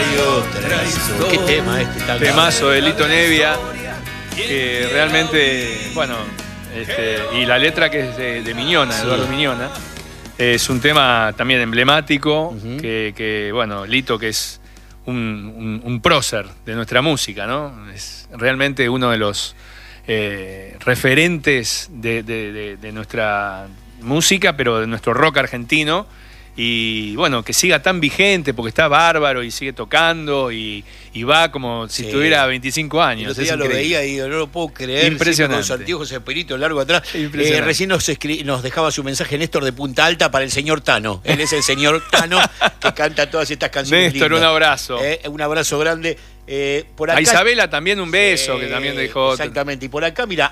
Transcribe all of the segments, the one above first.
hay otra historia. Qué tema este. Temazo de Lito Nevia, que realmente, bueno, y la letra que es de Miñona, sí. Eduardo Miñona, es un tema también emblemático, que bueno, Lito, que es un prócer de nuestra música, ¿no? Es realmente uno de los referentes de nuestra música, pero de nuestro rock argentino. Y bueno, que siga tan vigente porque está bárbaro y sigue tocando y va como si tuviera 25 años. El otro día lo veía y digo, no lo puedo creer. Impresionante. Con sus anteojos, ese pelito largo atrás. Recién nos dejaba su mensaje Néstor de Punta Alta para el señor Tano. Él es el señor Tano que canta todas estas canciones. Néstor, lindas. Un abrazo. Un abrazo grande. Por acá, a Isabela también un beso, que también dejó. Exactamente. Y por acá, mira,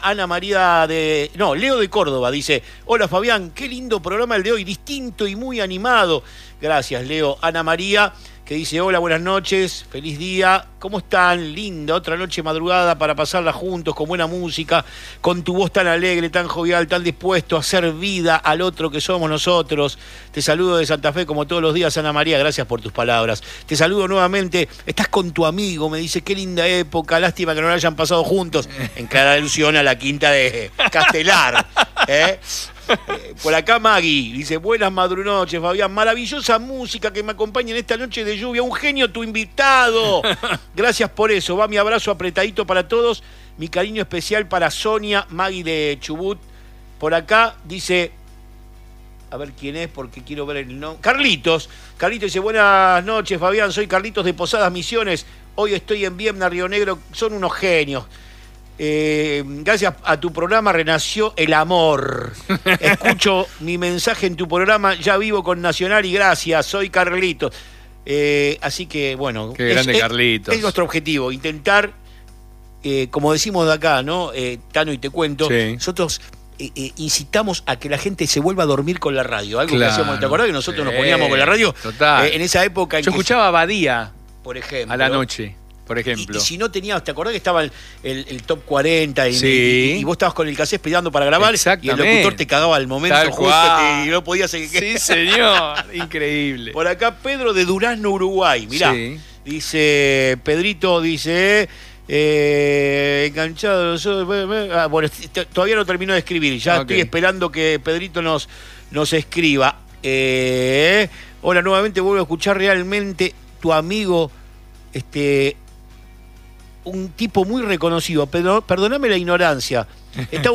Leo de Córdoba dice: hola Fabián, qué lindo programa el de hoy, distinto y muy animado. Gracias, Leo. Ana María, que dice: hola, buenas noches, feliz día. ¿Cómo están? Linda, otra noche madrugada para pasarla juntos, con buena música, con tu voz tan alegre, tan jovial, tan dispuesto a hacer vida al otro que somos nosotros. Te saludo de Santa Fe como todos los días, Ana María, gracias por tus palabras. Te saludo nuevamente, estás con tu amigo, me dice, qué linda época, lástima que no la hayan pasado juntos, en clara alusión a la quinta de Castelar. Por acá Maggie dice: buenas madrunoches, Fabián, maravillosa música que me acompaña en esta noche de lluvia, un genio tu invitado. Gracias por eso, va mi abrazo apretadito para todos, mi cariño especial para Sonia, Maggie de Chubut. Por acá dice, a ver quién es porque quiero ver el nombre. Carlitos dice: buenas noches, Fabián, soy Carlitos de Posadas Misiones, hoy estoy en Viedma, Río Negro, son unos genios. Gracias a tu programa renació el amor. Escucho mi mensaje en tu programa, ya vivo con Nacional y gracias, soy Carlitos. Así que bueno, qué grande Carlitos. Es nuestro objetivo, intentar, como decimos de acá, ¿no? Tano, y te cuento, nosotros incitamos a que la gente se vuelva a dormir con la radio. Algo que hacíamos, ¿te acordás que nosotros nos poníamos con la radio? Total. En esa época. Yo escuchaba a Badía, por ejemplo, a la noche. Por ejemplo. Y si no tenías, ¿te acordás que estaba el top 40 y vos estabas con el cassette esperando para grabar y el locutor te cagaba al momento justo y no podías seguir? Sí, señor. Increíble. Por acá Pedro de Durazno, Uruguay. Mirá, dice Pedrito, dice enganchado. Bueno, todavía no terminó de escribir. Ya estoy esperando que Pedrito nos escriba. Hola, nuevamente vuelvo a escuchar realmente tu amigo, un tipo muy reconocido, pero perdóname la ignorancia. Está